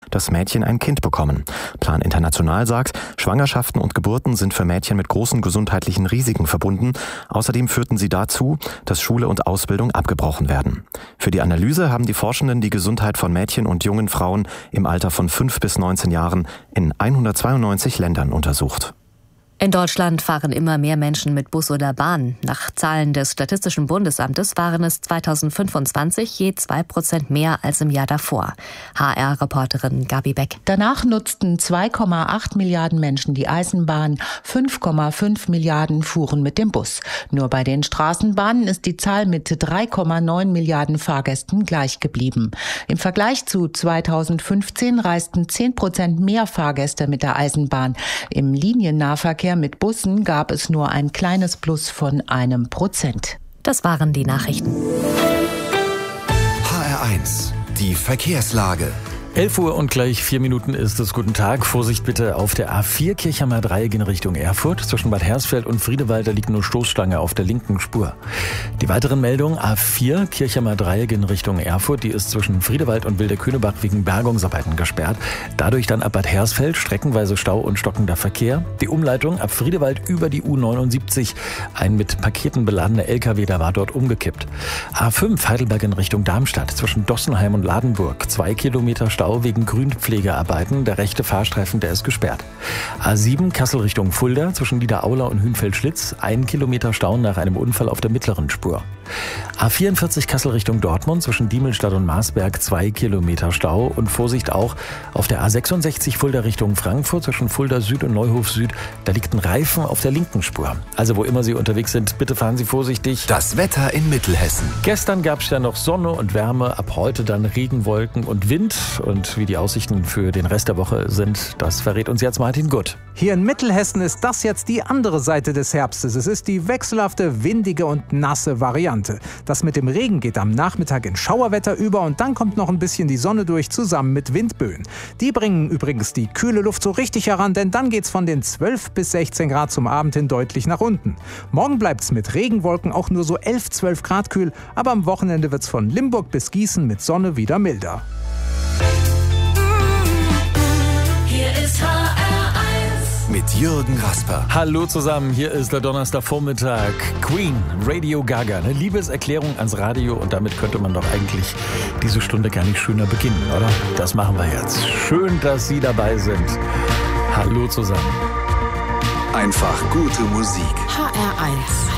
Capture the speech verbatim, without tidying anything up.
dass Mädchen ein Kind bekommen. Plan International sagt, Schwangerschaften und Geburten sind für Mädchen mit großen gesundheitlichen Risiken verbunden. Außerdem führten sie dazu, dass Schule und Ausbildung abgebrochen werden. Für die Analyse haben die Forschenden die Gesundheit von Mädchen und jungen Frauen im Alter von fünf bis neunzehn Jahren in hundertzweiundneunzig Ländern untersucht. In Deutschland fahren immer mehr Menschen mit Bus oder Bahn. Nach Zahlen des Statistischen Bundesamtes waren es zweitausendfünfundzwanzig je zwei Prozent mehr als im Jahr davor. H R-Reporterin Gabi Beck. Danach nutzten zwei Komma acht Milliarden Menschen die Eisenbahn, fünf Komma fünf Milliarden fuhren mit dem Bus. Nur bei den Straßenbahnen ist die Zahl mit drei Komma neun Milliarden Fahrgästen gleich geblieben. Im Vergleich zu zweitausendfünfzehn reisten zehn Prozent mehr Fahrgäste mit der Eisenbahn. Im Liniennahverkehr mit Bussen gab es nur ein kleines Plus von einem Prozent. Das waren die Nachrichten. H R eins, die Verkehrslage. elf Uhr und gleich vier Minuten ist es. Guten Tag. Vorsicht bitte auf der A vier Kirchheimer Dreieck in Richtung Erfurt. Zwischen Bad Hersfeld und Friedewald, da liegt nur Stoßstange auf der linken Spur. Die weiteren Meldungen: A vier Kirchheimer Dreieck in Richtung Erfurt. Die ist zwischen Friedewald und Wilderkönebach wegen Bergungsarbeiten gesperrt. Dadurch dann ab Bad Hersfeld streckenweise Stau und stockender Verkehr. Die Umleitung ab Friedewald über die U neunundsiebzig. Ein mit Paketen beladener L K W, da war dort umgekippt. A fünf Heidelberg in Richtung Darmstadt. Zwischen Dossenheim und Ladenburg. Zwei Kilometer Stau wegen Grünpflegearbeiten. Der rechte Fahrstreifen, der ist gesperrt. A sieben Kassel Richtung Fulda zwischen Niederaula und Hünfeld-Schlitz. Ein Kilometer Stau nach einem Unfall auf der mittleren Spur. A vierundvierzig Kassel Richtung Dortmund zwischen Diemelstadt und Marsberg. Zwei Kilometer Stau. Und Vorsicht auch auf der A sechsundsechzig Fulda Richtung Frankfurt zwischen Fulda Süd und Neuhof Süd. Da liegt ein Reifen auf der linken Spur. Also wo immer Sie unterwegs sind, bitte fahren Sie vorsichtig. Das Wetter in Mittelhessen. Gestern gab es ja noch Sonne und Wärme. Ab heute dann Regenwolken und Wind. Und wie die Aussichten für den Rest der Woche sind, das verrät uns jetzt Martin Gutt. Hier in Mittelhessen ist das jetzt die andere Seite des Herbstes. Es ist die wechselhafte, windige und nasse Variante. Das mit dem Regen geht am Nachmittag in Schauerwetter über und dann kommt noch ein bisschen die Sonne durch, zusammen mit Windböen. Die bringen übrigens die kühle Luft so richtig heran, denn dann geht's von den zwölf bis sechzehn Grad zum Abend hin deutlich nach unten. Morgen bleibt's mit Regenwolken auch nur so elf, zwölf Grad kühl, aber am Wochenende wird's von Limburg bis Gießen mit Sonne wieder milder. Hier ist H R eins mit Jürgen Rasper. Hallo zusammen, hier ist der Donnerstagvormittag. Queen, Radio Gaga, eine Liebeserklärung ans Radio und damit könnte man doch eigentlich diese Stunde gar nicht schöner beginnen, oder? Das machen wir jetzt. Schön, dass Sie dabei sind. Hallo zusammen. Einfach gute Musik. H R eins.